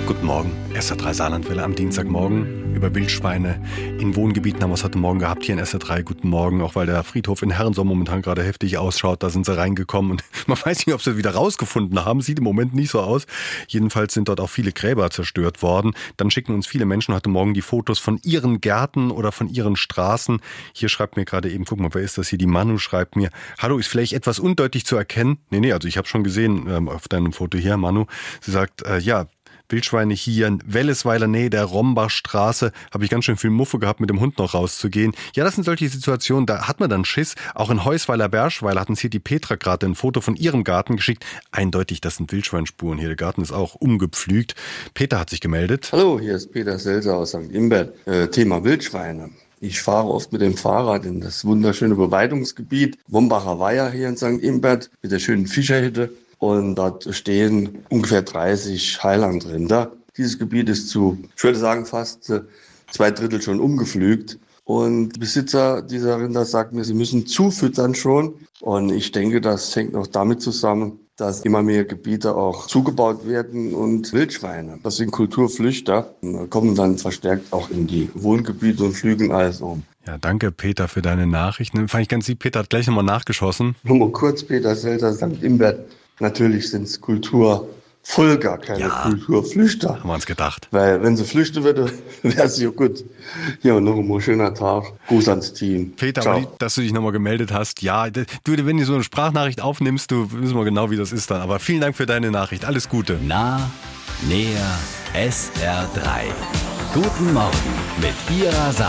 Guten Morgen, SR3 Saarlandwelle am Dienstagmorgen. Über Wildschweine in Wohngebieten haben wir es heute Morgen gehabt hier in SR3. Guten Morgen, auch weil der Friedhof in Herrensohr momentan gerade heftig ausschaut. Da sind sie reingekommen und man weiß nicht, ob sie wieder rausgefunden haben. Sieht im Moment nicht so aus. Jedenfalls sind dort auch viele Gräber zerstört worden. Dann schicken uns viele Menschen heute Morgen die Fotos von ihren Gärten oder von ihren Straßen. Hier schreibt mir gerade eben, guck mal, wer ist das hier? Die Manu schreibt mir, hallo, ist vielleicht etwas undeutlich zu erkennen? Nee, also ich habe schon gesehen auf deinem Foto hier, Manu. Sie sagt, Wildschweine hier in Wellesweiler Nähe der Rombachstraße. Habe ich ganz schön viel Muffe gehabt, mit dem Hund noch rauszugehen. Ja, das sind solche Situationen, da hat man dann Schiss. Auch in Heusweiler-Berschweiler hat uns hier die Petra gerade ein Foto von ihrem Garten geschickt. Eindeutig, das sind Wildschweinspuren hier. Der Garten ist auch umgepflügt. Peter hat sich gemeldet. Hallo, hier ist Peter Selser aus St. Imbert. Thema Wildschweine. Ich fahre oft mit dem Fahrrad in das wunderschöne Beweidungsgebiet Wombacher Weiher hier in St. Imbert mit der schönen Fischerhütte. Und dort stehen ungefähr 30 Heilandrinder. Dieses Gebiet ist ich würde sagen, fast 2/3 schon umgepflügt. Und der Besitzer dieser Rinder sagt mir, sie müssen zufüttern schon. Und ich denke, das hängt noch damit zusammen, dass immer mehr Gebiete auch zugebaut werden und Wildschweine, das sind Kulturflüchter, kommen dann verstärkt auch in die Wohngebiete und flügen alles um. Ja, danke Peter für deine Nachrichten. Fand ich ganz lieb, Peter hat gleich nochmal nachgeschossen. Nur mal kurz, Peter Selter, St. Imbert. Natürlich sind es Kulturfolger, keine Kulturflüchter. Haben wir uns gedacht. Weil wenn sie flüchten würde, wäre es ja gut. Ja, und noch ein schöner Tag. Gruß ans Team. Peter, aber lieb, dass du dich nochmal gemeldet hast. Ja, du, wenn du so eine Sprachnachricht aufnimmst, du wissen wir genau, wie das ist dann. Aber vielen Dank für deine Nachricht. Alles Gute. Nah, näher, SR3. Guten Morgen mit Ihrer